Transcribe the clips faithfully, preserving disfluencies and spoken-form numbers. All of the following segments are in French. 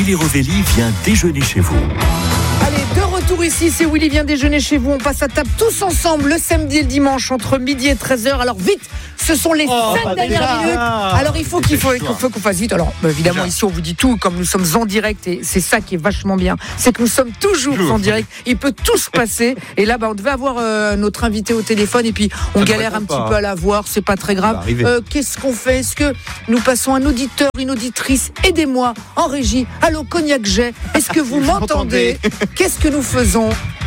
Willy Rovelli vient déjeuner chez vous. Allez, de retour ici, c'est Willy vient déjeuner chez vous. On passe à table tous ensemble le samedi et le dimanche entre midi et treize heures. Alors vite, ce sont les Oh, cinq dernières déjà. minutes. Alors il faut qu'il faut, qu'il faut qu'on fasse vite. Alors bah, évidemment, Déjà. ici on vous dit tout, comme nous sommes en direct, et c'est ça qui est vachement bien. C'est que nous sommes toujours Toujours. en direct. Il peut tout se passer. Et là, bah, on devait avoir euh, notre invité au téléphone, et puis on Ça ne galère un répond petit pas. peu à la voir. C'est pas très grave. Ça va arriver. Euh, qu'est-ce qu'on fait? Est-ce que nous passons un auditeur, une auditrice? Aidez-moi en régie. Allô, Cognac Jet. Est-ce que vous m'entendez? Qu'est-ce que nous faisons?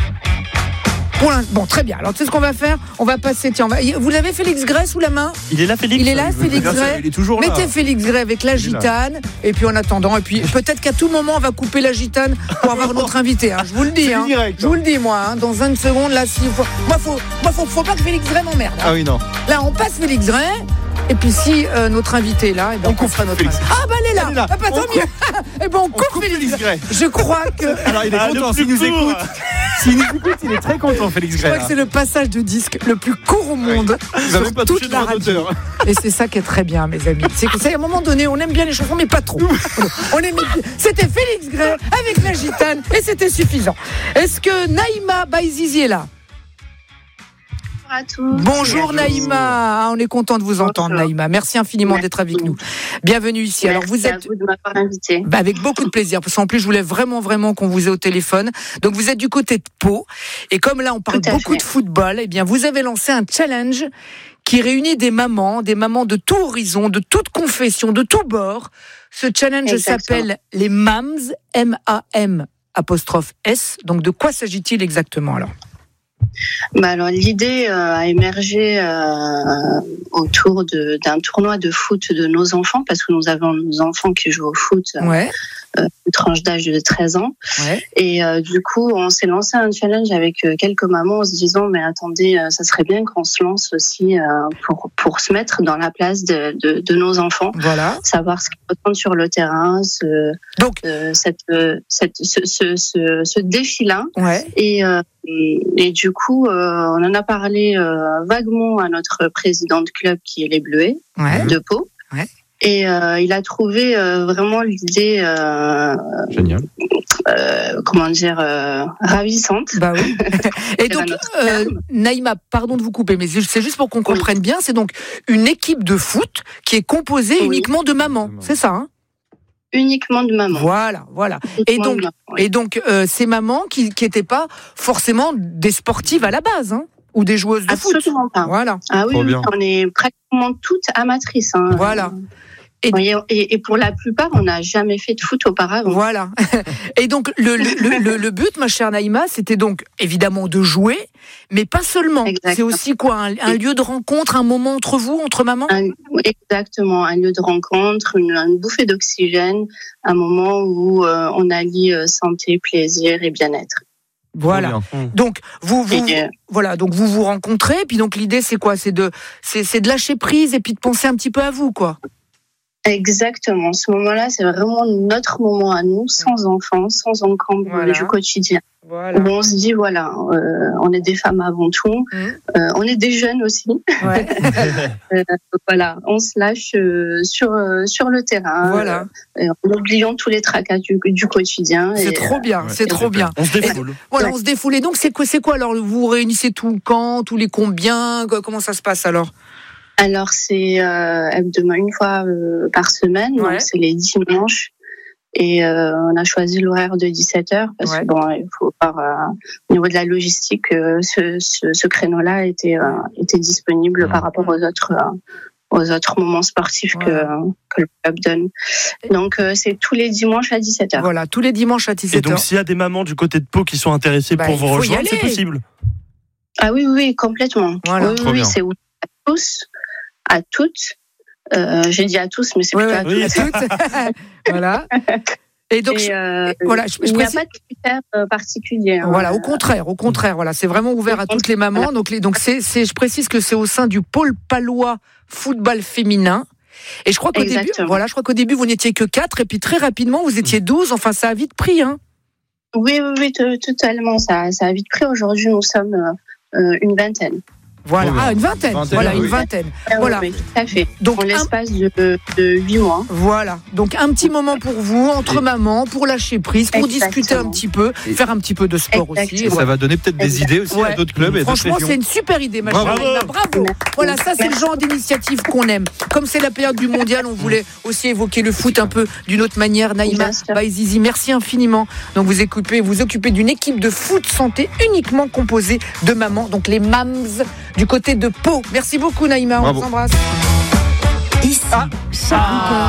Pour l'in- bon, très bien. Alors, tu sais ce qu'on va faire? On va passer. Tiens, on va... vous l'avez, Félix Gray, sous la main? Il est là, Félix. Il est là, Félix Gray. Il est toujours là. Mettez Félix Gray avec la Il est là. gitane. Et puis, en attendant, et puis peut-être qu'à tout moment, on va couper la gitane pour avoir notre invité. Hein. Je vous le dis. C'est Hein. direct, Je vous le dis, moi. Hein. Dans une seconde, là, si faut... moi, faut, moi, faut, faut pas que Félix Gray m'emmerde. Hein. Ah oui, non. Là, on passe Félix Gray. Et puis si euh, notre invité est là, et ben, On on, coupe fera notre Félix. invité. Ah bah elle est là, Elle est là. Ah, bah, tant On mieux. Et ben on On coupe, coupe Félix Félix Gray. Gray. Je crois que Alors, il est Ah, content. le S'il plus nous court. écoute, s'il nous écoute, il est très content, Félix je Gray. crois que c'est le passage de disque le plus court au monde. Vous sur n'avez pas toute touché de la votre radio. auteur. Et c'est ça qui est très bien, mes amis. C'est que, c'est à un moment donné, on aime bien les chansons, mais pas trop. On aime... C'était Félix Gray avec la gitane, et c'était suffisant. Est-ce que Naïma Baïzizi est là? Bonjour à tous. Bonjour Naïma, Ah, on est content de vous entendre. Bonjour. Naïma. Merci infiniment Merci. d'être avec nous. Bienvenue ici. Alors vous Merci êtes à vous de m'avoir invité. Bah, avec beaucoup de plaisir, parce qu'en plus je voulais vraiment vraiment qu'on vous ait au téléphone. Donc vous êtes du côté de Pau, et comme là on parle Tout à beaucoup fait. de football, eh bien vous avez lancé un challenge qui réunit des mamans, des mamans de tout horizon, de toute confession, de tout bord. Ce challenge Exactement. s'appelle les Mams, M A M apostrophe S. Donc de quoi s'agit-il exactement alors? Bah alors l'idée euh, a émergé euh, autour de, d'un tournoi de foot de nos enfants, parce que nous avons nos enfants qui jouent au foot, euh, Ouais, une tranche d'âge de treize ans. ouais. Et euh, du coup, on s'est lancé un challenge avec euh, quelques mamans en se disant, mais attendez, euh, ça serait bien qu'on se lance aussi euh, pour, pour se mettre dans la place de, de, de nos enfants, Voilà. savoir ce qu'ils ressentent sur le terrain, ce, Donc, euh, cette, euh, cette, ce, ce, ce, ce défi-là. ouais. Et, euh, et du coup, euh, on en a parlé euh, vaguement à notre président de club qui est les Bleuets Ouais. de Pau. Ouais. Et euh, il a trouvé euh, vraiment l'idée, euh, Génial. euh, comment dire, euh, ravissante. Bah oui. Et donc, notre euh, terme. Naïma, pardon de vous couper, mais c'est juste pour qu'on comprenne bien. C'est donc une équipe de foot qui est composée Oui. uniquement de mamans. De C'est ça, hein? Uniquement de maman. Voilà, voilà. Et Uniquement donc, de maman, oui. et donc, euh, ces mamans qui qui étaient pas forcément des sportives à la base, hein, ou des joueuses de foot. Absolument pas. Voilà, Ah oui, Trop oui, bien. on est pratiquement toutes amatrices. Hein. Voilà. Et- Et, et, et pour la plupart, on n'a jamais fait de foot auparavant. voilà. Et donc, le, le, le, le but, ma chère Naïma, c'était donc évidemment de jouer, mais pas seulement. Exactement. C'est aussi quoi, un, un lieu de rencontre, un moment entre vous, entre mamans. Un- exactement, un lieu de rencontre, une, une bouffée d'oxygène, un moment où euh, on allie euh, santé, plaisir et bien-être. Voilà. Trop bien. Donc vous vous Et, euh, voilà, donc vous vous rencontrez, puis donc l'idée c'est quoi? C'est de c'est c'est de lâcher prise et puis de penser un petit peu à vous, quoi. Exactement, ce moment-là, c'est vraiment notre moment à nous, sans enfants, sans encombre Voilà. du quotidien. Voilà. Où on se dit, voilà, euh, on est des femmes avant tout, Mmh. euh, on est des jeunes aussi. Ouais. Euh, voilà, on se lâche euh, sur, euh, sur le terrain, Voilà. euh, en oubliant tous les tracas du, du quotidien. C'est Et, trop bien, Ouais, c'est trop bien. On se défoule. Voilà, on se défoule. Et donc c'est quoi c'est quoi alors? Vous vous réunissez tout quand, tous les combien? Comment ça se passe alors? Alors c'est euh, hebdomadaire, une fois euh, par semaine, Ouais. donc c'est les dimanches. Et euh, on a choisi l'horaire de dix-sept heures parce Ouais. que bon, il faut voir euh, au niveau de la logistique, euh, ce, ce, ce créneau-là était euh, était disponible Mmh. par rapport aux autres euh, aux autres moments sportifs Ouais. que que le club donne. Donc euh, c'est tous les dimanches à dix-sept heures. Voilà, tous les dimanches à Et dix-sept donc, heures. s'il y a des mamans du côté de Pau qui sont intéressées Bah, pour il vous faut y rejoindre, c'est aller. possible. Ah oui, oui, oui, complètement. Voilà. Oui, Trop oui, bien. c'est ouvert à tous, à toutes. Euh, j'ai dit à tous, mais c'est Ouais, plutôt ouais, à Oui. toutes. à toutes. Voilà. Et donc Et, je- euh, voilà, je, je il n'y a précise- pas de critères euh, particuliers. hein. Voilà, au contraire, au contraire, voilà, c'est vraiment ouvert à toutes les mamans. Donc, les, donc c'est, c'est, je précise que c'est au sein du pôle palois football féminin. Et je crois qu'au début, Exactement. voilà, je crois qu'au début vous n'étiez que quatre, et puis très rapidement vous étiez douze. Enfin, ça a vite pris, hein. Oui, oui, oui, to- totalement. Ça, ça a vite pris. Aujourd'hui, nous sommes euh, une vingtaine. Voilà, Oui, oui. ah, une vingtaine. Vingtaine, voilà, oui. une vingtaine. Ah oui, Voilà. oui, tout à fait. Donc, en un- l'espace de, de huit mois. Voilà, donc un petit moment pour vous, entre mamans, pour lâcher prise, pour Exactement. discuter un petit peu, Et- faire un petit peu de sport aussi. Exactement. Et Et voilà. ça va donner peut-être des idées aussi Ouais. à d'autres clubs et à d'autres Franchement, régions. c'est une super idée, ma Bravo. chère Naïma. Bravo. Merci. Voilà, ça, c'est le genre d'initiative qu'on aime. Comme c'est la période du mondial, on voulait aussi évoquer le foot un peu d'une autre manière. Naïma Bien sûr. Baizizi, merci infiniment. Donc, vous occupez, vous occupez d'une équipe de foot santé uniquement composée de mamans, donc les mams du côté de Pau. Merci beaucoup, Naïma. On Bravo. vous embrasse. Ici, Charles Bouquet.